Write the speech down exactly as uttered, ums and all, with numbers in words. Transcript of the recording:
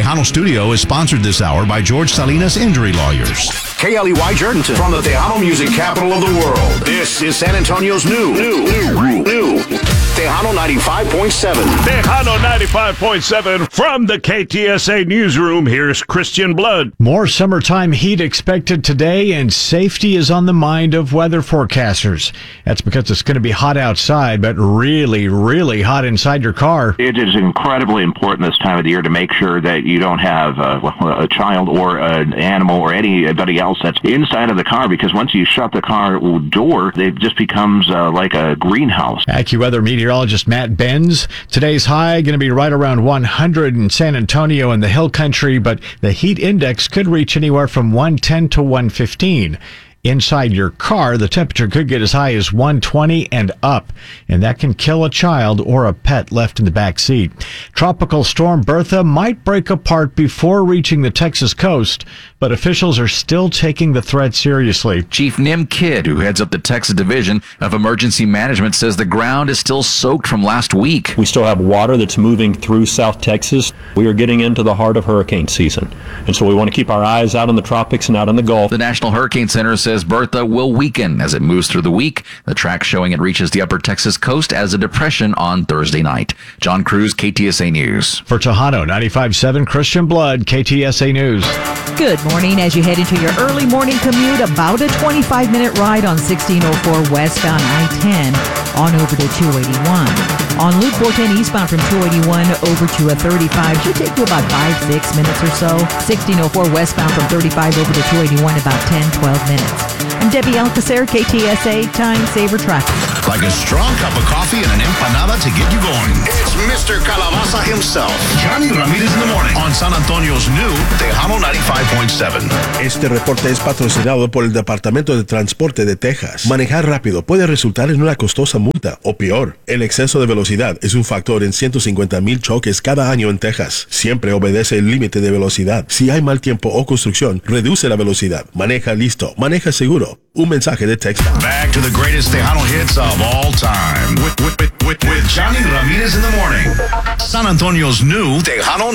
Tejano Studio is sponsored this hour by George Salinas Injury Lawyers. K L E Y Jerdenton from the Tejano music capital of the world. This is San Antonio's new, new, new, new Tejano ninety-five point seven. Tejano ninety-five point seven from the K T S A newsroom. Here's Christian Blood. More summertime heat expected today, and safety is on the mind of weather forecasters. That's because it's going to be hot outside, but really, really hot inside your car. It is incredibly important this time of the year to make sure that you don't have a, a child or an animal or anybody else that's inside of the car, because once you shut the car door, it just becomes uh, like a greenhouse. AccuWeather meteorologist Matt Benz. Today's high going to be right around one hundred in San Antonio and the Hill Country, but the heat index could reach anywhere from one ten to one fifteen. Inside your car, the temperature could get as high as one twenty and up, and that can kill a child or a pet left in the back seat. Tropical storm Bertha might break apart before reaching the Texas coast, but officials are still taking the threat seriously. Chief Nim Kidd, who heads up the Texas Division of Emergency Management, says the ground is still soaked from last week. We still have water that's moving through South Texas. We are getting into the heart of hurricane season, and so we want to keep our eyes out in the tropics and out in the Gulf. The National Hurricane Center says Bertha will weaken as it moves through the week. The track showing it reaches the upper Texas coast as a depression on Thursday night. John Cruz, K T S A News. For Tejano ninety-five point seven, Christian Blood, K T S A News. Good morning. As you head into your early morning commute, about a twenty-five minute ride on sixteen oh four westbound I ten on over to two eighty-one. On Loop four ten eastbound from two eighty-one over to a thirty-five should take you about five, six minutes or so. sixteen oh four westbound from thirty-five over to two eighty-one about ten, twelve minutes. I'm Debbie Alcacer, K T S A Time Saver Traffic. Like a strong cup of coffee and an empanada to get you going. It's Mister Calabaza himself. Johnny Ramirez in the morning on San Antonio's new Tejano ninety-five point seven. Este reporte es patrocinado por el Departamento de Transporte de Texas. Manejar rápido puede resultar en una costosa multa, o peor, el exceso de velocidad es un factor en ciento cincuenta mil choques cada año en Texas. Siempre obedece el límite de velocidad. Si hay mal tiempo o construcción, reduce la velocidad. Maneja listo, maneja seguro. Un mensaje de Texas. Back to the greatest Tejano hits of all time with, with, with, with, with Johnny Ramirez in the morning. San Antonio's new Tejano